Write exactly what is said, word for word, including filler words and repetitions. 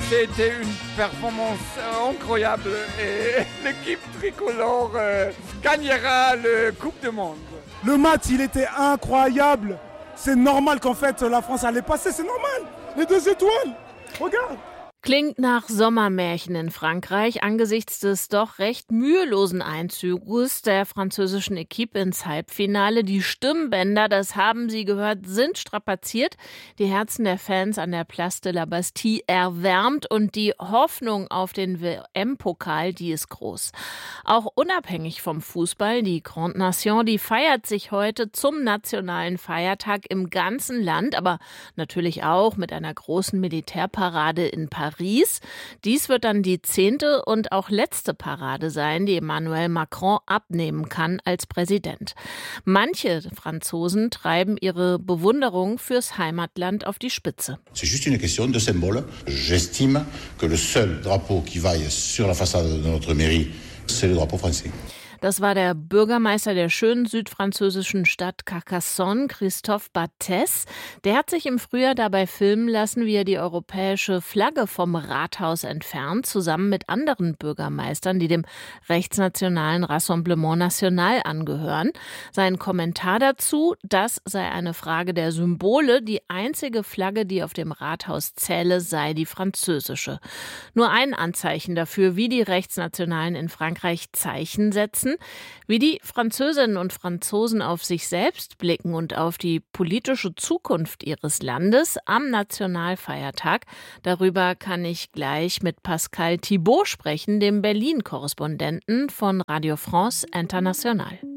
C'était une performance incroyable et l'équipe tricolore euh, gagnera la Coupe du Monde. Le match, il était incroyable. C'est normal qu'en fait la France allait passer, c'est normal. Les deux étoiles, regarde. Klingt nach Sommermärchen in Frankreich angesichts des doch recht mühelosen Einzuges der französischen Equipe ins Halbfinale. Die Stimmbänder, das haben Sie gehört, sind strapaziert. Die Herzen der Fans an der Place de la Bastille erwärmt und die Hoffnung auf den W M-Pokal, die ist groß. Auch unabhängig vom Fußball, die Grande Nation, die feiert sich heute zum nationalen Feiertag im ganzen Land, aber natürlich auch mit einer großen Militärparade in Paris. Paris. Dies wird dann die zehnte und auch letzte Parade sein, die Emmanuel Macron abnehmen kann als Präsident. Manche Franzosen treiben ihre Bewunderung fürs Heimatland auf die Spitze. C'est juste une question de symbole. J'estime que le seul drapeau qui vaille sur la façade de notre mairie, c'est le drapeau français. Das war der Bürgermeister der schönen südfranzösischen Stadt Carcassonne, Christophe Battès. Der hat sich im Frühjahr dabei filmen lassen, wie er die europäische Flagge vom Rathaus entfernt, zusammen mit anderen Bürgermeistern, die dem rechtsnationalen Rassemblement National angehören. Sein Kommentar dazu, das sei eine Frage der Symbole. Die einzige Flagge, die auf dem Rathaus zähle, sei die französische. Nur ein Anzeichen dafür, wie die Rechtsnationalen in Frankreich Zeichen setzen, wie die Französinnen und Franzosen auf sich selbst blicken und auf die politische Zukunft ihres Landes am Nationalfeiertag. Darüber kann ich gleich mit Pascal Thibault sprechen, dem Berlin-Korrespondenten von Radio France International.